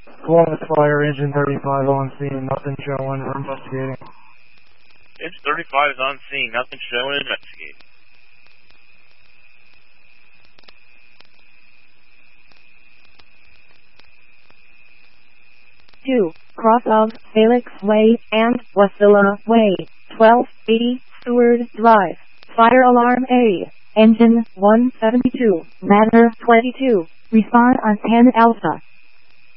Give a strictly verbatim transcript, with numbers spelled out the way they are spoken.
Columbus Fire, engine thirty-five on scene, nothing showing, we're investigating. Engine thirty-five is on scene, nothing showing, investigating. two, cross of Felix Way and Wasilla Way, twelve eighty Seward Drive, fire alarm A, engine one seventy-two, matter twenty-two, respond on ten Alpha.